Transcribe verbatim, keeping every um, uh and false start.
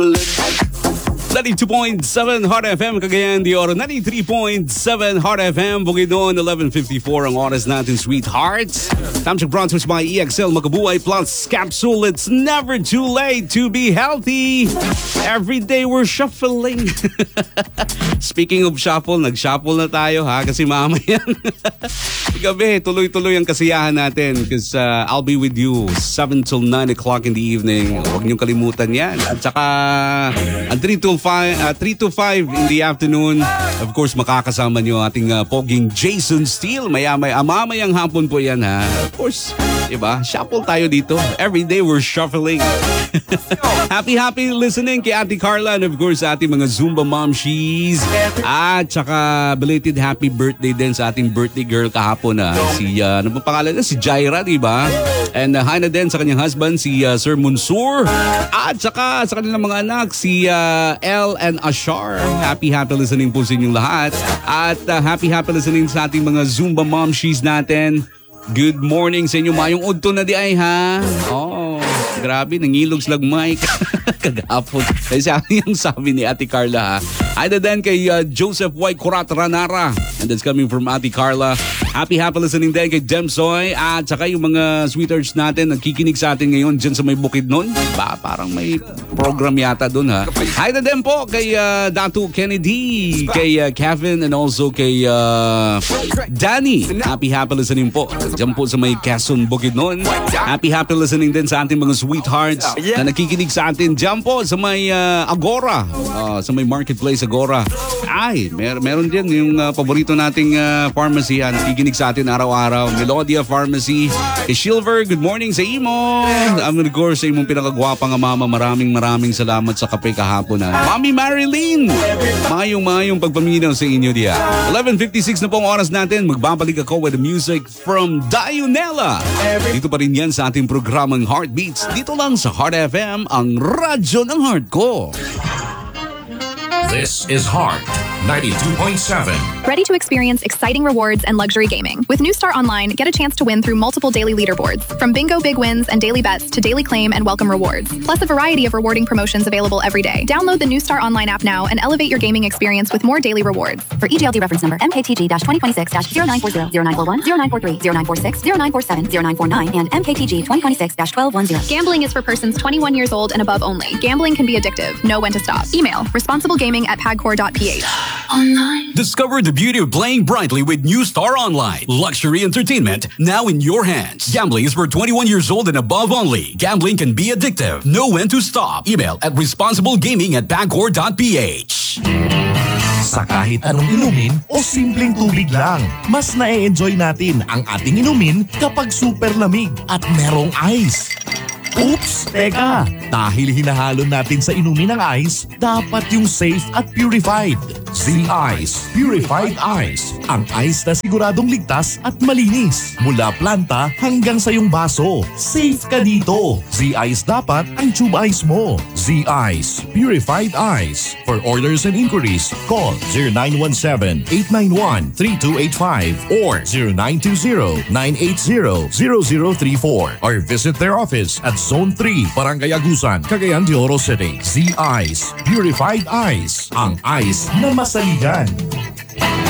ninety-two point seven Hot F M, Cagayan de Oro. ninety-three point seven Hot F M, Bukidnon. eleven fifty-four ang oras natin, sweethearts. Time check brought to us by E X L Makabuhay Plus Capsule. It's never too late to be healthy. Every day we're shuffling. Speaking of shuffle, nag-shuffle na tayo ha, kasi mamaya gabi, tuloy-tuloy ang kasiyahan natin because uh, I'll be with you seven till nine o'clock in the evening. Huwag niyong kalimutan yan. At saka ang three to five in the afternoon, of course, makakasama niyo ating uh, poging Jason Steele. Maya-may, amamayang hapon po yan ha. Of course, diba? Shuffle tayo dito. Every day we're shuffling. Happy, happy listening kay Ate Carla and of course sa ating mga Zumba Momshies. At saka belated happy birthday din sa ating birthday girl kahapon na si, uh, ano ba pangalan na? Si Jaira, diba? And uh, hi na din sa kanyang husband, si uh, Sir Munsur. At saka sa kanilang mga anak, si uh, El and Ashar. Happy, happy listening po sa inyong lahat. At uh, happy, happy listening sa ating mga Zumba Momshies natin. Good morning sa inyo. Mayong udto na di ay ha. Oh, grabe, nangilog slag mic. Kagapon. Kasi yung sabi ni Ate Carla ha. Hi na din kay uh, Joseph White Kurat Ranara. And that's coming from Ate Carla. Happy, happy listening din kay Demsoy. At saka yung mga sweethearts natin nagkikinig sa atin ngayon dyan sa may Bukidnon. Ba, parang may program yata dun ha. Hi na din po kay uh, Datu Kennedy, kay uh, Kevin, and also kay uh, Danny. Happy, happy listening po. Dyan po sa may Quezon, Bukidnon. Happy, happy listening din sa ating mga sweethearts na nakikinig sa atin dyan po sa may uh, Agora. Uh, sa may Marketplace Agora. Ay, mer meron din yung uh, paborito nating uh, pharmacy yan. Nakikinig sa atin araw-araw. Melodia Pharmacy. Kay Silver, good morning sa imo. I'm of course sa imong pinakagwapang mama. Maraming maraming salamat sa kape kahapon ha. Mami Marilyn! Mayong-mayong pagpaminaw sa inyo diya. eleven fifty-six na po ang oras natin. Magbabalik ako with the music from Dionella. Dito pa rin yan sa ating programang Heartbeats. Dito lang sa Heart F M, ang radyo ng heart ko. This is Heart ninety-two point seven. Ready to experience exciting rewards and luxury gaming? With New Star Online, get a chance to win through multiple daily leaderboards. From bingo big wins and daily bets to daily claim and welcome rewards. Plus a variety of rewarding promotions available every day. Download the New Star Online app now and elevate your gaming experience with more daily rewards. For E G L D reference number M K T G twenty twenty-six zero nine four zero, zero nine four one, zero nine four three, zero nine four six, zero nine four seven, zero nine four nine, and M K T G twenty twenty-six twelve ten. Gambling is for persons twenty-one years old and above only. Gambling can be addictive. Know when to stop. Email responsiblegaming at pagcor dot p h. Online. Discover the beauty of playing brightly with New Star Online. Luxury entertainment now in your hands. Gambling is for twenty-one years old and above only. Gambling can be addictive. Know when to stop. Email at responsiblegaming at pagcor dot p h. Sa kahit anong inumin o simpleng tubig lang, mas na-enjoy natin ang ating inumin kapag super lamig at merong ice. Oops! Teka! Dahil hinahalo natin sa inumin ng ice, dapat yung safe at purified. Z-Ice Purified Ice. Ang ice na siguradong ligtas at malinis. Mula planta hanggang sa iyong baso. Safe ka dito. Z-Ice dapat ang tube ice mo. Z-Ice Purified Ice. For orders and inquiries, call zero nine one seven, eight nine one, three two eight five or zero nine two zero, nine eight zero, zero zero three four or visit their office at Zone three, Barangay Agusan, Cagayan de Oro City. Z-Ice Purified Ice. Ang ice na masaligan.